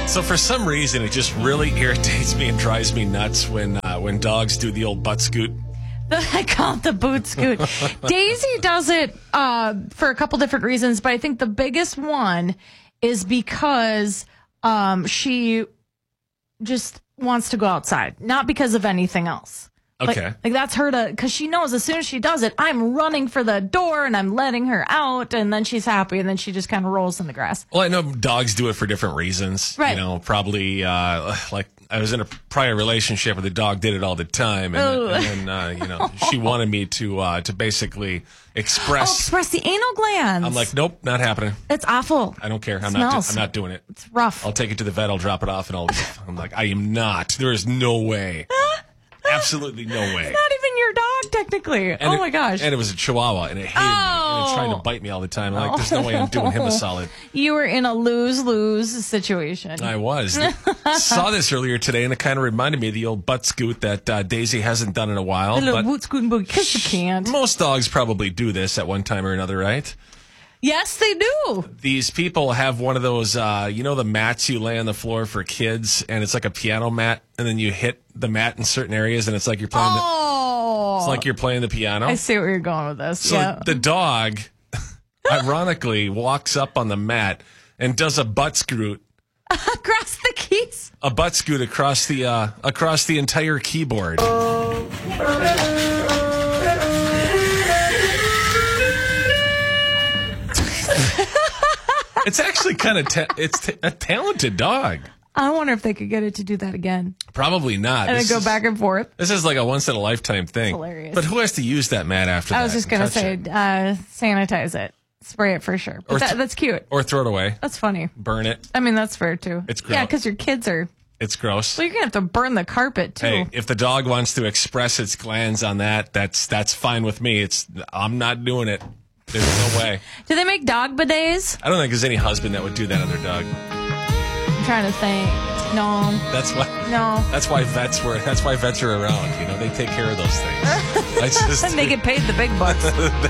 So for some reason, it just really irritates me and drives me nuts when dogs do the old butt scoot. I call it the boot scoot. Daisy does it for a couple different reasons, but I think the biggest one is because she just wants to go outside, not because of anything else. Okay. Like that's her because she knows as soon as she does it, I'm running for the door and I'm letting her out, and then she's happy, and then she just kind of rolls in the grass. Well, I know dogs do it for different reasons. Right. You know, probably like I was in a prior relationship where the dog did it all the time, and then you know, she wanted me to basically express the anal glands. I'm like, nope, not happening. It's awful. I don't care. I'm not doing it. It's rough. I'll take it to the vet. I'll drop it off, and I'm like, I am not. There is no way. Absolutely no way. Not even your dog, technically. Oh my gosh. And it was a Chihuahua, and it hated me, and it tried to bite me all the time. I'm like, there's no way I'm doing him a solid. You were in a lose-lose situation. I was. Saw this earlier today, and it kind of reminded me of the old butt scoot that Daisy hasn't done in a while. A little boot scoot and boogie, because you can't. Most dogs probably do this at one time or another, right? Yes, they do. These people have one of those, you know, the mats you lay on the floor for kids, and it's like a piano mat, and then you hit the mat in certain areas, and it's like you're playing. It's like you're playing the piano. I see where you're going with this. So the dog, ironically, walks up on the mat and does a butt scoot across the keys. A butt scoot across the entire keyboard. It's actually kind of it's a talented dog. I wonder if they could get it to do that again. Probably not. And then go back and forth. This is like a once-in-a-lifetime thing. That's hilarious. But who has to use that mat after that? I was just going to say, sanitize it. Spray it for sure. But that's cute. Or throw it away. That's funny. Burn it. I mean, that's fair, too. It's gross. Yeah, because your kids are... It's gross. Well, you're going to have to burn the carpet, too. Hey, if the dog wants to express its glands on that, that's fine with me. I'm not doing it. There's no way. Do they make dog bidets? I don't think there's any husband that would do that on their dog. I'm trying to think. No. That's why vets are around. You know, they take care of those things. And they get paid the big bucks.